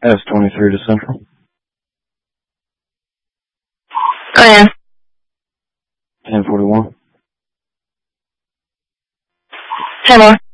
S23 to Central. Go ahead. 1041. Say more.